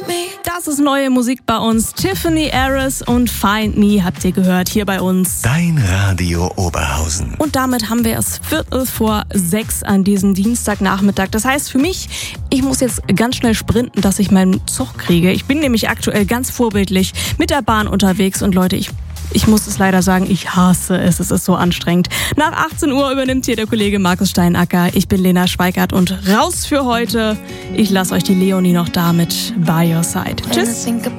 Das ist neue Musik bei uns. Tiffany Harris und Find Me habt ihr gehört hier bei uns. Dein Radio Oberhausen. Und damit haben wir es 5:45 an diesem Dienstagnachmittag. Das heißt für mich, ich muss jetzt ganz schnell sprinten, dass ich meinen Zug kriege. Ich bin nämlich aktuell ganz vorbildlich mit der Bahn unterwegs und Leute, ich muss es leider sagen, ich hasse es. Es ist so anstrengend. Nach 18 Uhr übernimmt hier der Kollege Markus Steinacker. Ich bin Lena Schweikart und raus für heute. Ich lasse euch die Leonie noch da mit By Your Side. Tschüss.